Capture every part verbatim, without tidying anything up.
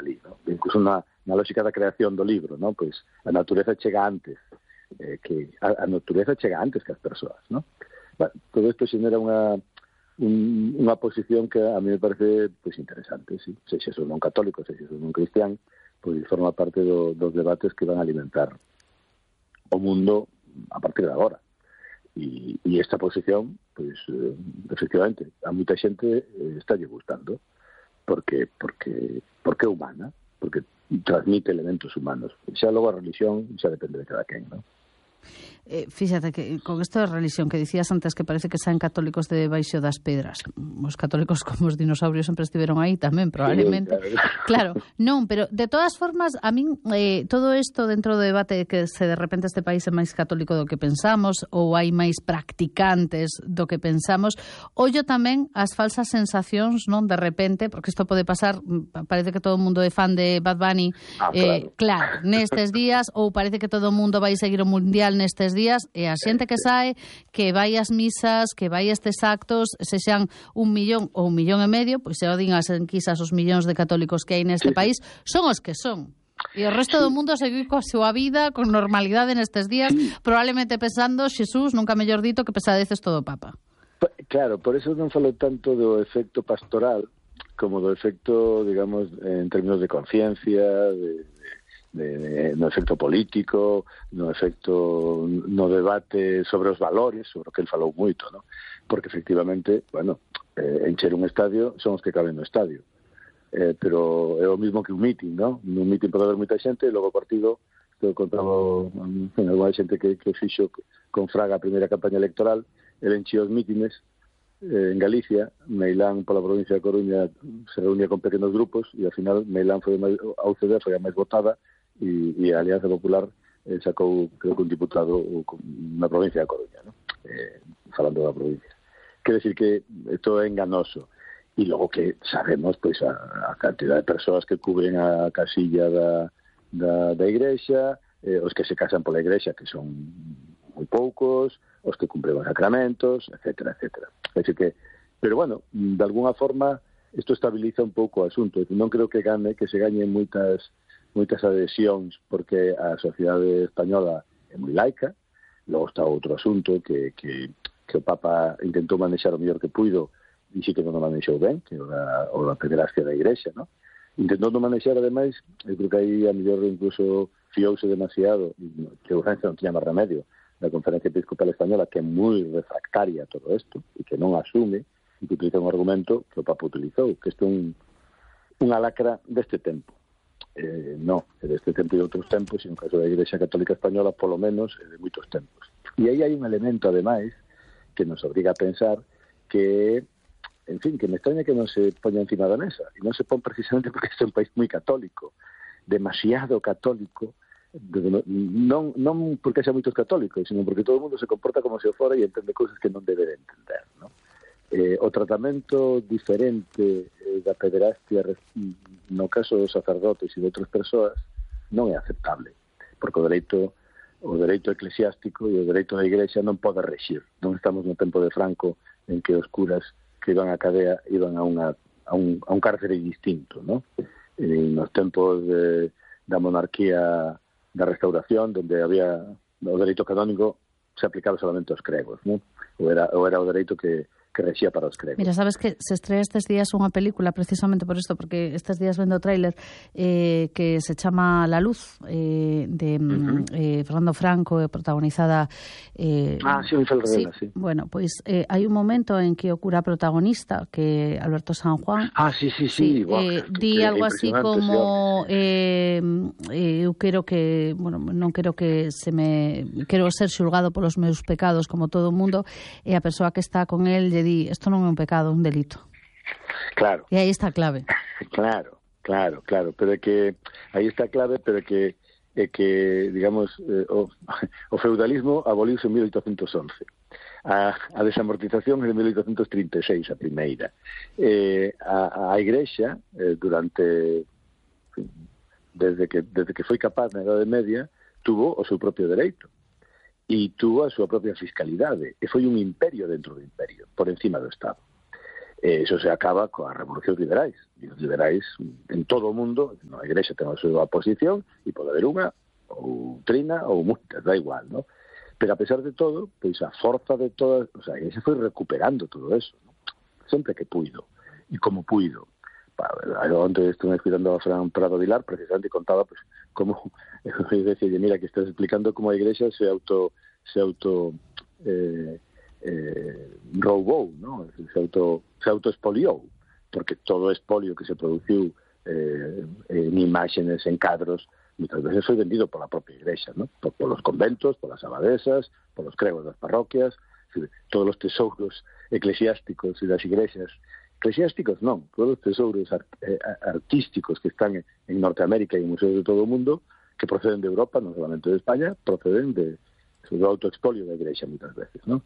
ali, ¿no? Incluso na, na lógica da creación do libro, ¿no? Pois a natureza chega antes, eh, que a, a natureza chega antes que as persoas, ¿no? Bueno, todo isto xenera unha un, unha posición que a mí me parece pois interesante, sí. Se xa son non católico, se xa son non cristián, pois forma parte do, dos debates que van a alimentar o mundo a partir de agora. E, e esta posición, pois, eh, efectivamente, a moita xente eh, está lle gustando, porque, porque, porque é humana, porque transmite elementos humanos. Xa logo a religión xa depende de cada quen, non? Eh, fíxate que con isto de religión que dicías antes que parece que saen católicos de baixo das pedras, os católicos como os dinosaurios sempre estiveron aí tamén, probablemente. Sí, claro. Claro, non, pero de todas formas a min eh, todo isto dentro do debate que se de repente este país é máis católico do que pensamos ou hai máis practicantes do que pensamos, ollo tamén as falsas sensacións, non, de repente, porque isto pode pasar, parece que todo o mundo é fan de Bad Bunny, ah, eh, claro. claro, nestes días, ou parece que todo o mundo vai seguir o mundial nestes días, e a xente que sae, que vai ás misas, que vai a estes actos, se xan un millón ou un millón e medio, pois se o din as enquisas os millóns de católicos que hai neste sí. país, son os que son. E o resto sí. do mundo seguir coa súa vida, con normalidade nestes días, sí. probablemente pensando, Xesús, nunca mellor dito, que pesadeces todo o Papa. Claro, por eso non falo tanto do efecto pastoral como do efecto, digamos, en términos de conciencia, de De, de, no efecto político, no efecto no debate sobre os valores, sobre o que ele falou moito, ¿no? Porque efectivamente, bueno, eh, encher un estadio son os que caben no estadio, eh, pero é o mismo que un meeting, ¿no? Un meeting pode haber moita xente e logo o partido, que contaba en fin, alguna xente que, que fixo con Fraga a primeira campaña electoral, ele enchía os mítines eh, en Galicia, Meilán pola provincia de Coruña se reunía con pequenos grupos e ao final Meilán foi máis, a U C D foi a máis votada e, e a Alianza Popular eh, sacou, creo que un diputado na provincia de Coruña, ¿no? Eh, falando da provincia. Quer decir que isto é enganoso. E logo que sabemos pois a, a cantidad de persoas que cubren a casilla da, da, da igrexa, eh, os que se casan pola igrexa, que son moi poucos, os que cumplen os sacramentos, etcétera, etcétera. É dicir que, pero bueno, de alguna forma isto estabiliza un pouco o asunto. Non creo que gane, que se gañen moitas moitas adhesións, porque a sociedade española é moi laica. Logo está outro asunto que, que, que o Papa intentou manexar o mellor que puido, e sí que non o manexou ben, que é o da, o da pederastia da igrexa, ¿no? Intentou non manexar, ademais, eu creo que aí a mellor incluso fiouse demasiado, que urgencia non tiña máis remedio, da Conferencia Episcopal Española, que é moi refractaria a todo isto, e que non asume, e que utiliza un argumento que o Papa utilizou, que isto é un, unha lacra deste tempo. Eh, no, é deste tempo e de outros tempos, e no caso da Igrexa Católica Española, polo menos, é de moitos tempos. E aí hai un elemento, ademais, que nos obriga a pensar que, en fin, que me extraña que non se poña encima da mesa, e non se pon precisamente porque este é un país moi católico, demasiado católico, non, non porque xa moitos católicos, sino porque todo o mundo se comporta como se o fora e entende cousas que non debe de entender, ¿no? Eh, o tratamento diferente eh, da pederastia no caso dos sacerdotes e de outras persoas non é aceptable, porque o dereito o dereito eclesiástico e o dereito da igrexa non pode rexir. Non estamos no tempo de Franco en que os curas que iban á cadea iban a, unha, a, un, a un cárcere distinto, ¿no? En nos tempos de, da monarquía da restauración, donde había o dereito canónico se aplicaba solamente aos cregos, ¿no? Ou era, ou era o dereito que que rexía para os cregos. Mira, sabes que se estrea estes días unha película precisamente por isto, porque estes días vendo o tráiler eh, que se chama La Luz, eh, de uh-huh. eh, Fernando Franco, protagonizada eh, Ah, sí, un Ferrera, sí, sí. Bueno, pois pues, eh, hai un momento en que o cura protagonista, que Alberto San Juan, ah, sí, sí, sí, sí wow, eh, di algo así como eh, eh, eu quero que, bueno, non quero que se me quero ser xulgado polos meus pecados como todo o mundo, e a persoa que está con el di, isto non é un pecado, un delito. Claro. E aí está a clave. Claro, claro, claro, pero é que aí está a clave, pero é que é que, digamos, eh, o, o feudalismo aboliuse en mil oitocentos once. A, a desamortización é de mil oitocentos trinta e seis, a primeira. Eh, a, a Igrexa, eh, durante desde que desde que foi capaz na Idade Media, tuvo o seu propio dereito. E tuvo a súa propia fiscalidade, e foi un imperio dentro do imperio, por encima do Estado. E iso se acaba coas revolucións liberais. E os liberais, en todo o mundo, a Igrexa ten a súa posición, e pode haber unha, ou trina, ou moitas, da igual, ¿no? Pero a pesar de todo, pois a forza de todas, o sea, a Igrexa foi recuperando todo eso, ¿no? Sempre que puido, e como puido. Onde estuve escuchando a Fran Prado Vilar, precisamente contaba pues como eu decía, mira, que estás explicando como a Igrexa se auto se auto eh, eh, roubou, ¿no? Se auto se autoespoliou, porque todo o espolio que se produciu eh, en imágenes, en cadros, muchas veces foi vendido pola propia Igrexa, ¿no? Por, por los conventos, polas abadesas, por los cregos das parroquias, todos os tesouros eclesiásticos e das igrexas. Eclesiásticos non, todos os tesouros art, eh, artísticos que están en Norteamérica e en museos de todo o mundo, que proceden de Europa, non solamente de España, proceden de, do autoexpolio da Igrexa muitas veces, non?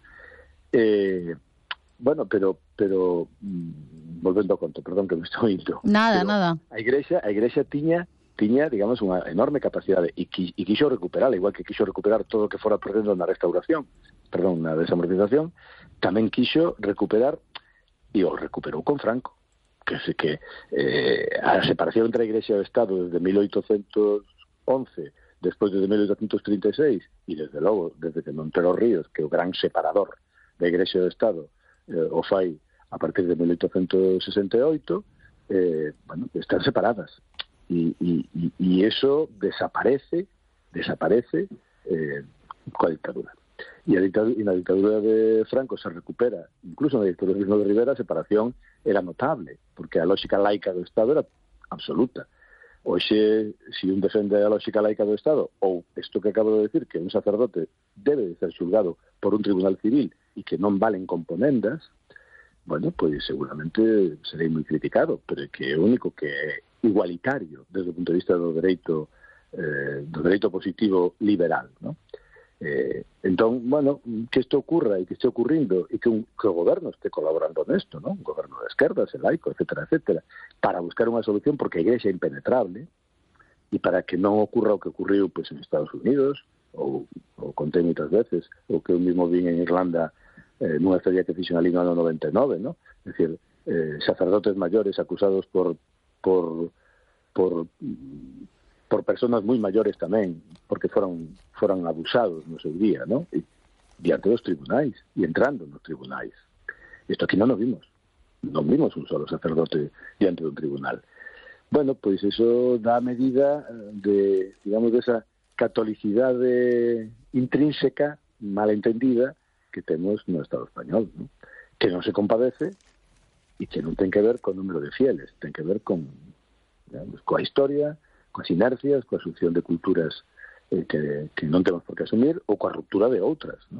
Eh, bueno, pero pero mm, volvendo ao conto, perdón que me estou indo. Nada, pero nada. A Igrexa, a Igrexa tiña tiña, digamos, unha enorme capacidade e, qui, e quixo recuperarla, igual que quixo recuperar todo o que fora perdendo na restauración, perdón, na desamortización, tamén quixo recuperar, e o recuperou con Franco, que sé que eh, a separación entre a Igrexa e o Estado desde mil oitocentos once, despois desde mil oitocentos trinta e seis, e desde logo, desde que Montero Ríos, que é o gran separador da Igrexa e do Estado, eh, o fai a partir de mil oitocentos sesenta e oito, eh, bueno, están separadas. E, e, e eso desaparece, desaparece eh, coa dictadura. E, a dictadura, e na dictadura de Franco se recupera, incluso na dictadura de Rivera, a separación era notable, porque a lógica laica do Estado era absoluta. Hoxe, se un defende a lógica laica do Estado, ou isto que acabo de decir, que un sacerdote debe de ser xulgado por un tribunal civil e que non valen componendas, bueno, pois seguramente serei moi criticado, pero é que é o único que é igualitario desde o punto de vista do dereito eh, do dereito positivo liberal, ¿no? Eh, entón, bueno, que isto ocurra e que este ocurrindo e que, un, que o goberno este colaborando nesto, ¿no? Un goberno de esquerdas, el laico, etcétera, etcétera, para buscar unha solución, porque a Igrexa é impenetrable, e para que non ocurra o que ocurriu pues, en Estados Unidos, ou, ou contei moitas veces, o que eu mismo vi en Irlanda eh, nunha historia que fixo na no ano noventa e nove, ¿no? É dicir, eh, sacerdotes maiores acusados por por por por personas moi maiores tamén, porque foron foran abusados no seu día, ¿no? E, diante dos tribunais, e entrando nos tribunais. Isto aquí non nos vimos. Non vimos un solo sacerdote diante dun tribunal. Bueno, pois iso dá medida de, digamos, desa catolicidade intrínseca, malentendida, que temos no Estado español, ¿no? Que non se compadece e que non ten que ver con o número de fieles, ten que ver con, digamos, coa historia, coas inercias, coa asunción de culturas eh, que, que non temos por que asumir, ou coa ruptura de outras, ¿no?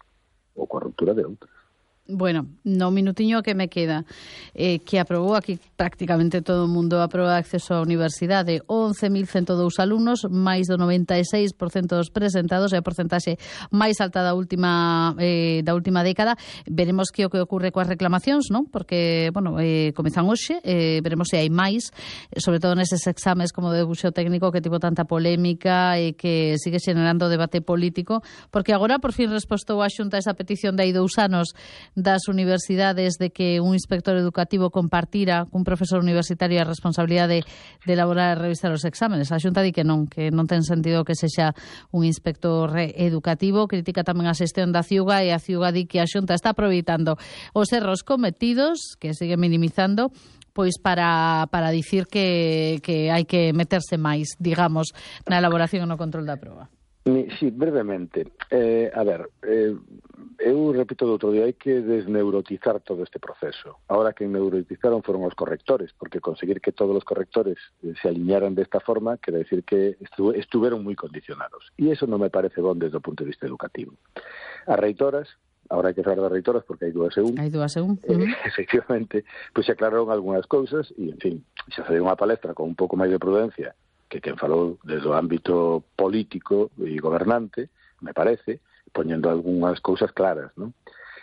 Ou coa ruptura de outras. Bueno, no minutiño que me queda, eh, que aprobou aquí prácticamente todo o mundo a proba de acceso á universidade, once mil ciento dous alumnos, máis do noventa e seis por cento dos presentados, é a porcentaxe máis alta da última eh, da última década. Veremos que o que ocorre coas reclamacións, non? Porque, bueno, eh, comezan hoxe, eh, veremos se hai máis, sobre todo neses exames como de buxeo técnico que tivo tanta polémica e que sigue xenerando debate político, porque agora por fin respostou a Xunta esa petición de hai dous anos das universidades de que un inspector educativo compartira cun profesor universitario a responsabilidade de elaborar e revisar os exámenes. A Xunta di que non, que non ten sentido que sexa un inspector educativo. Critica tamén a xestión da Ciuga e a Ciuga di que a Xunta está aproveitando os erros cometidos, que sigue minimizando, pois para, para dicir que, que hai que meterse máis, digamos, na elaboración e no control da proba. Sí, brevemente. Eh, a ver, eh, eu repito do outro día, hai que desneurotizar todo este proceso. Ahora que neurotizzaron foron os correctores, porque conseguir que todos os correctores se alinearan desta forma quere decir que estu estuveron moi condicionados. E iso non me parece bon desde o punto de vista educativo. As reitoras, ahora hai que falar das reitoras porque hai dúas e un. Hai dúas e un. Eh, uh-huh. Efectivamente, pois se aclararon algunhas cousas e, en fin, xa se deu unha palestra con un pouco máis de prudencia que quen falou desde o ámbito político e gobernante, me parece, poñendo algunhas cousas claras, ¿no?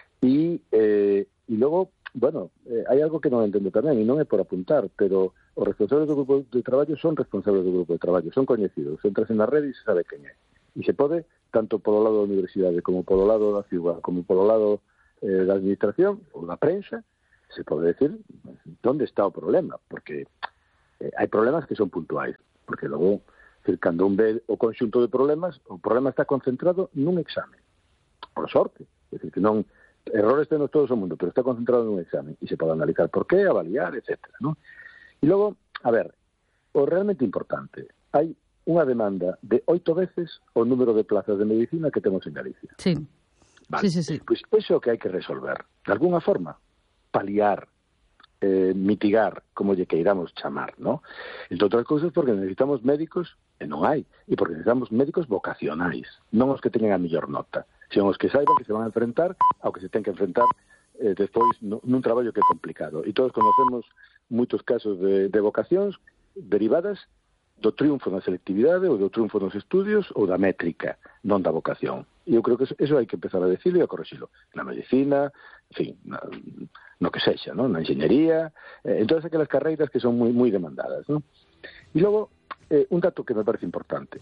E, eh, e logo, bueno, eh, hai algo que non entendo tamén, e non é por apuntar, pero os responsables do grupo de traballo son responsables do grupo de traballo, son coñecidos, entras en a rede e se sabe quen é. E se pode, tanto polo lado da universidade, como polo lado da ciudad, como polo lado eh, da administración, ou da prensa, se pode decir onde está o problema, porque eh, hai problemas que son puntuais, porque logo, cando un ve o conxunto de problemas, o problema está concentrado nun exame, por sorte, é dicir, que non, errores tenos todos o mundo, pero está concentrado nun exame, e se pode analizar por qué, avaliar, etcétera, ¿no? E logo, a ver, o realmente importante, hai unha demanda de oito veces o número de plazas de medicina que temos en Galicia. Sí. Vale. Sí, sí, sí. Pois pues, iso é o que hai que resolver. De alguna forma, paliar, eh, mitigar, como lle queiramos chamar, ¿no? Entre outras cousas, porque necesitamos médicos, e non hai, e porque necesitamos médicos vocacionais, non os que teñen a mellor nota, sino os que saiban que se van a enfrentar ao que se ten que enfrentar eh, despois no, nun traballo que é complicado. E todos conocemos moitos casos de, de vocacións derivadas do triunfo na selectividade ou do triunfo nos estudios ou da métrica, non da vocación. E eu creo que eso, eso hai que empezar a decirlo e a corregirlo. Na medicina, en fin, na, no que sexa, ¿no? Na enxeñería, eh, en todas aquelas carreiras que son moi, moi demandadas, ¿no? E logo, eh, un dato que me parece importante.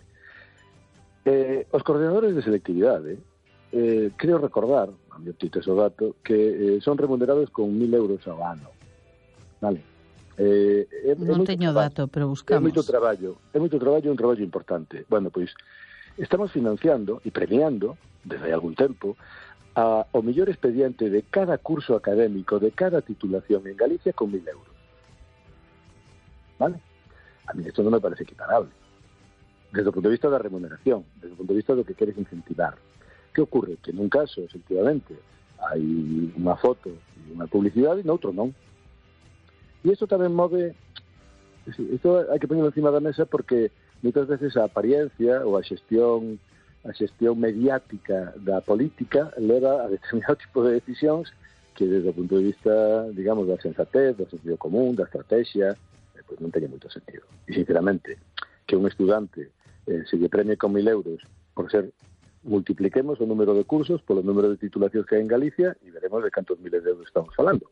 Eh, os coordinadores de selectividade, eh, creo recordar, a mi optito ese dato, que eh, son remunerados con mil euros ao ano. Vale? Eh, é, non é teño traballo, dato, pero buscamos. É moito traballo, é moito traballo, un traballo importante. Bueno, pois, estamos financiando e premiando, desde hai algún tempo, a, o mellor expediente de cada curso académico, de cada titulación en Galicia con mil euros. Vale? A mí isto non me parece equiparable. Desde o punto de vista da remuneración, desde o punto de vista do que queres incentivar. Que ocurre? Que nun caso, efectivamente, hai unha foto e unha publicidade, e noutro non. E isto tamén move, isto hai que ponerlo encima da mesa porque moitas veces a apariencia ou a xestión a xestión mediática da política leva a determinado tipo de decisións que desde o punto de vista, digamos, da sensatez, do sentido común, da estrategia, eh, pues non teñe moito sentido. E sinceramente, que un estudante eh, se lle premie con mil euros por ser, multipliquemos o número de cursos polo número de titulacións que hai en Galicia e veremos de cantos miles de euros estamos falando.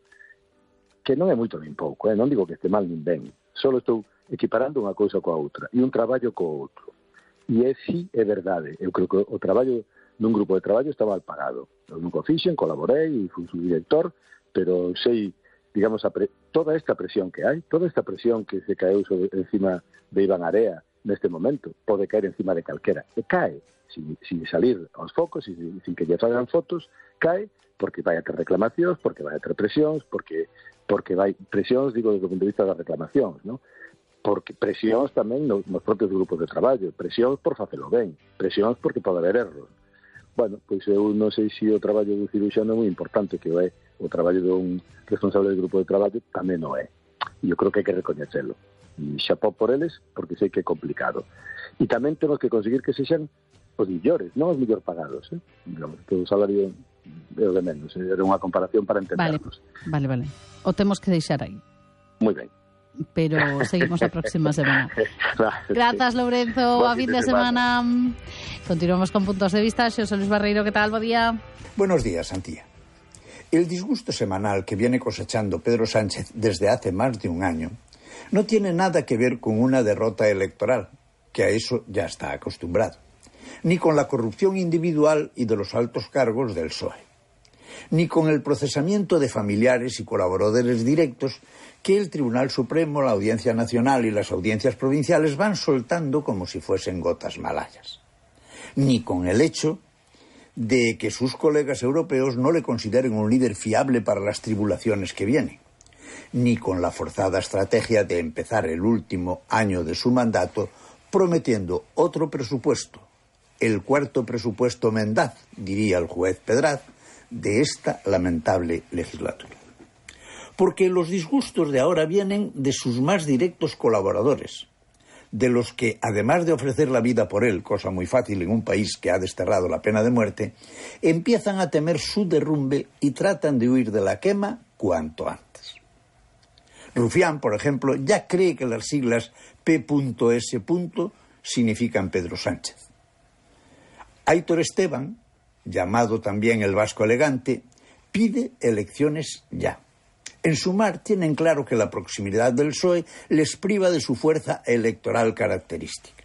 Que non é moito nin pouco, eh? Non digo que este mal nin ben, só estou equiparando unha cousa coa outra e un traballo co outro. E é si, é verdade, eu creo que o traballo nun grupo de traballo está mal pagado. Eu nunca o fixen, colaborei e fui su director, pero sei, digamos, a pre... toda esta presión que hai, toda esta presión que se caeu sobre, encima de Iván Area neste momento, pode caer encima de calquera, e cae, sin, sin salir aos focos, sin, sin que lle fagan fotos, cae porque vai a ter reclamacións, porque vai a ter presións, porque porque vai presións, digo, desde o punto de vista das reclamacións, ¿no? Porque presións tamén nos, nos propios grupos de traballo, presións por facelo ben, presións porque pode haber erros. Bueno, pois eu non sei se o traballo do ciruxano é moi importante, que é o traballo dun responsable do grupo de traballo, tamén non é. E eu creo que hai que recoñecelo. E xapó por eles, porque sei que é complicado. E tamén temos que conseguir que sexan os millores, non os mellor pagados, eh? Digamos, que o salario é o de menos, eh? Era unha comparación para entendernos. Vale, vale, vale. O temos que deixar aí. Moi ben. Pero seguimos a próxima semana. Grazas, Lourenzo, a fin de semana. semana. Continuamos con puntos de vista. Xosé Luis Barreiro, ¿qué tal? Bo día. Buenos días, Antía. El disgusto semanal que viene cosechando Pedro Sánchez desde hace más de un año no tiene nada que ver con una derrota electoral, que a eso ya está acostumbrado, ni con la corrupción individual y de los altos cargos del P S O E, ni con el procesamiento de familiares y colaboradores directos que el Tribunal Supremo, la Audiencia Nacional y las audiencias provinciales van soltando como si fuesen gotas malayas, ni con el hecho de que sus colegas europeos no le consideren un líder fiable para las tribulaciones que vienen, ni con la forzada estrategia de empezar el último año de su mandato prometiendo otro presupuesto, el cuarto presupuesto mendaz, diría el juez Pedraz, de esta lamentable legislatura. Porque los disgustos de ahora vienen de sus más directos colaboradores, de los que, además de ofrecer la vida por él, cosa muy fácil en un país que ha desterrado la pena de muerte, empiezan a temer su derrumbe y tratan de huir de la quema cuanto antes. Rufián, por ejemplo, ya cree que las siglas P S significan Pedro Sánchez. Aitor Esteban, llamado también el Vasco Elegante, pide elecciones ya. En Sumar tienen claro que la proximidad del P S O E les priva de su fuerza electoral característica.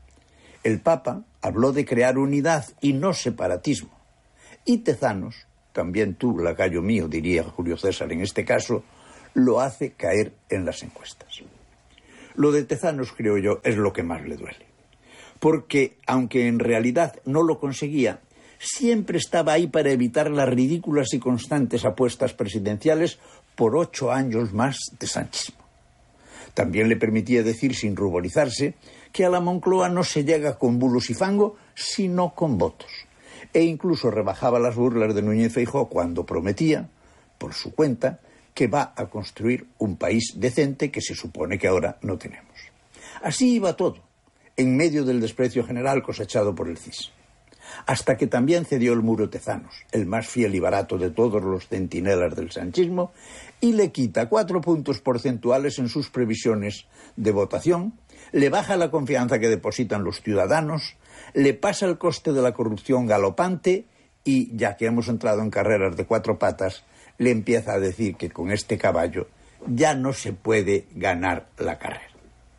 El Papa habló de crear unidad y no separatismo. Y Tezanos también tú, lacayo mío, diría Julio César en este caso, lo hace caer en las encuestas. Lo de Tezanos, creo yo, es lo que más le duele. Porque, aunque en realidad no lo conseguía, siempre estaba ahí para evitar las ridículas y constantes apuestas presidenciales por ocho años más de sanchismo. También le permitía decir, sin ruborizarse, que a la Moncloa no se llega con bulos y fango, sino con votos. E incluso rebajaba las burlas de Núñez Feijóo cuando prometía, por su cuenta, que va a construir un país decente que se supone que ahora no tenemos. Así iba todo, en medio del desprecio general cosechado por el C I S. Hasta que también cedió el muro Tezanos, el más fiel y barato de todos los centinelas del sanchismo, y le quita cuatro puntos porcentuales en sus previsiones de votación, le baja la confianza que depositan los ciudadanos, le pasa el coste de la corrupción galopante y, ya que hemos entrado en carreras de cuatro patas, le empieza a decir que con este caballo ya no se puede ganar la carrera.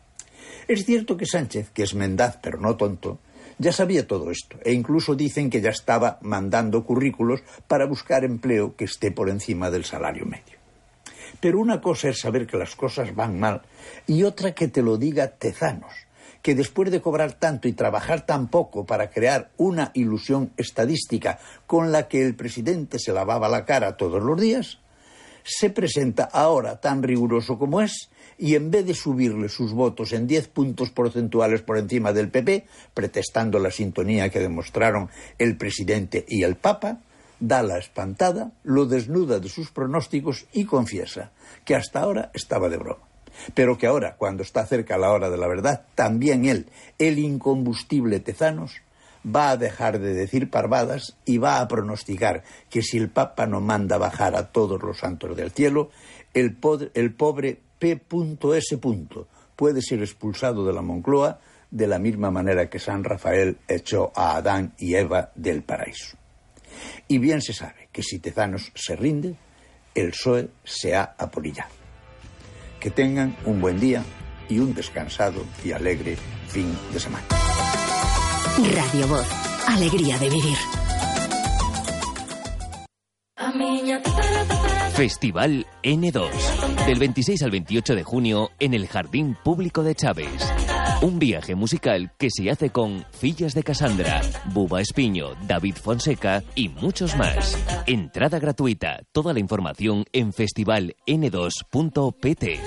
Es cierto que Sánchez, que es mendaz pero no tonto, ya sabía todo esto, e incluso dicen que ya estaba mandando currículos para buscar empleo que esté por encima del salario medio. Pero una cosa es saber que las cosas van mal y otra que te lo diga Tezanos, que después de cobrar tanto y trabajar tan poco para crear una ilusión estadística con la que el presidente se lavaba la cara todos los días, se presenta ahora tan riguroso como es y en vez de subirle sus votos en diez puntos porcentuales por encima del P P, pretextando la sintonía que demostraron el presidente y el Papa, da la espantada, lo desnuda de sus pronósticos y confiesa que hasta ahora estaba de broma. Pero que ahora, cuando está cerca la hora de la verdad, también él, el incombustible Tezanos, va a dejar de decir parvadas y va a pronosticar que si el Papa no manda bajar a todos los santos del cielo, el, pod- el pobre P S puede ser expulsado de la Moncloa de la misma manera que San Rafael echó a Adán y Eva del paraíso. Y bien se sabe que si Tezanos se rinde, el P S O E se ha apolillado. Que tengan un buen día y un descansado y alegre fin de semana. Radio Voz, alegría de vivir. Festival ene dos, del veintiséis al veintiocho de junio en el Jardín Público de Chaves. Un viaje musical que se hace con Fillas de Cassandra, Buba Espiño, David Fonseca y muchos más. Entrada gratuita. Toda la información en festival ene dos punto pe te.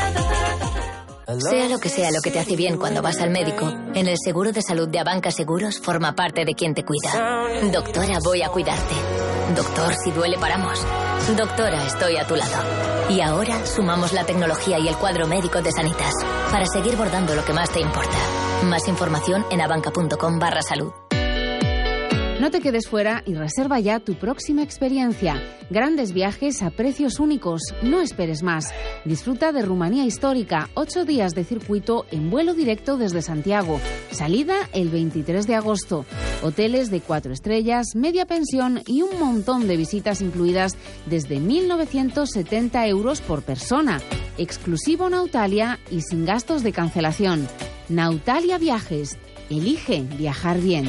Sea lo que sea lo que te hace bien cuando vas al médico, en el seguro de salud de Abanca Seguros forma parte de quien te cuida. Doctora, voy a cuidarte. Doctor, si duele paramos. Doctora, estoy a tu lado. Y ahora sumamos la tecnología y el cuadro médico de Sanitas para seguir bordando lo que más te importa. Más información en abanca.com barra salud. No te quedes fuera y reserva ya tu próxima experiencia. Grandes viajes a precios únicos. No esperes más. Disfruta de Rumanía histórica. Ocho días de circuito en vuelo directo desde Santiago. Salida el veintitrés de agosto. Hoteles de cuatro estrellas, media pensión y un montón de visitas incluidas desde mil novecientos setenta euros por persona. Exclusivo Nautalia y sin gastos de cancelación. Nautalia Viajes. Elige viajar bien.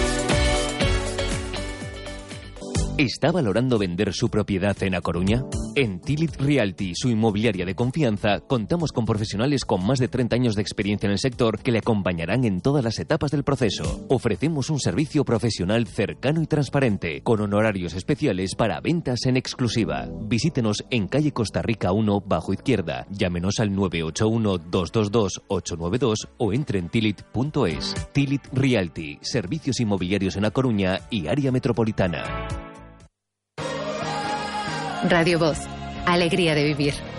¿Está valorando vender su propiedad en A Coruña? En Tilit Realty, su inmobiliaria de confianza, contamos con profesionales con más de treinta años de experiencia en el sector que le acompañarán en todas las etapas del proceso. Ofrecemos un servicio profesional cercano y transparente, con honorarios especiales para ventas en exclusiva. Visítenos en calle Costa Rica uno, bajo izquierda. Llámenos al nueve ocho uno, dos dos dos, ocho nueve dos o entre en tilit punto es. Tilit Realty, servicios inmobiliarios en A Coruña y área metropolitana. Radio Voz, alegría de vivir.